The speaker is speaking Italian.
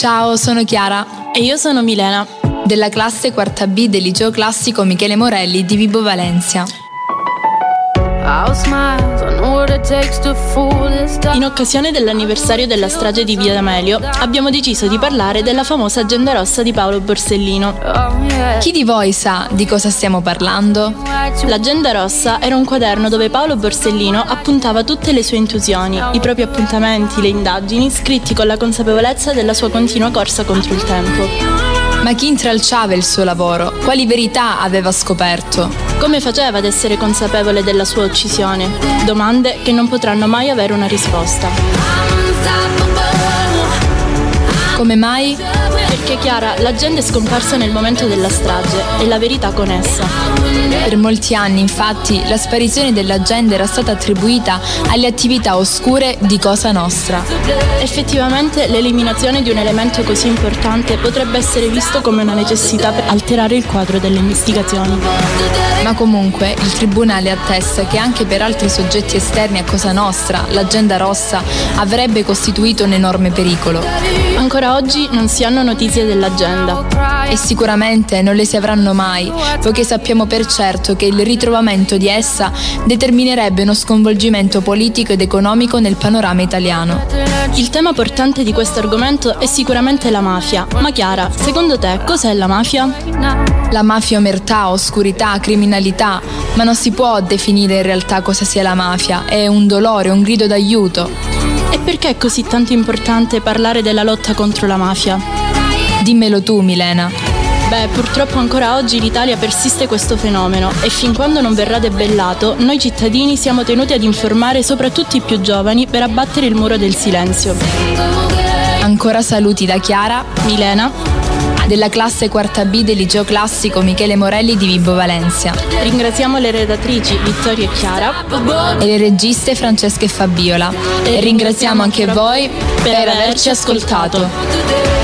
Ciao, sono Chiara. E io sono Milena. Della classe quarta B del liceo classico Michele Morelli di Vibo Valencia. In occasione dell'anniversario della strage di Via D'Amelio abbiamo deciso di parlare della famosa Agenda Rossa di Paolo Borsellino. Chi di voi sa di cosa stiamo parlando? L'Agenda Rossa era un quaderno dove Paolo Borsellino appuntava tutte le sue intuizioni, i propri appuntamenti, le indagini, scritti con la consapevolezza della sua continua corsa contro il tempo. Ma chi intralciava il suo lavoro? Quali verità aveva scoperto? Come faceva ad essere consapevole della sua uccisione? Domande che non potranno mai avere una risposta. Come mai? Perché Chiara, l'agenda è scomparsa nel momento della strage e la verità con essa. Per molti anni, infatti, la sparizione dell'agenda era stata attribuita alle attività oscure di Cosa Nostra. Effettivamente, l'eliminazione di un elemento così importante potrebbe essere visto come una necessità per alterare il quadro delle investigazioni. Ma comunque, il Tribunale attesta che anche per altri soggetti esterni a Cosa Nostra, l'Agenda Rossa avrebbe costituito un enorme pericolo. Ancora oggi non si hanno notizie dell'agenda. E sicuramente non le si avranno mai, poiché sappiamo per certo che il ritrovamento di essa determinerebbe uno sconvolgimento politico ed economico nel panorama italiano. Il tema portante di questo argomento è sicuramente la mafia. Ma Chiara, secondo te cos'è la mafia? La mafia è omertà, oscurità, criminalità, ma non si può definire in realtà cosa sia la mafia, è un dolore, un grido d'aiuto. E perché è così tanto importante parlare della lotta contro la mafia? Dimmelo tu, Milena. Beh, purtroppo ancora oggi in Italia persiste questo fenomeno e fin quando non verrà debellato, noi cittadini siamo tenuti ad informare soprattutto i più giovani per abbattere il muro del silenzio. Ancora saluti da Chiara, Milena, della classe quarta B del liceo classico Michele Morelli di Vibo Valencia. Ringraziamo le redattrici Vittoria e Chiara e le registe Francesca e Fabiola. E ringraziamo anche voi per averci ascoltato.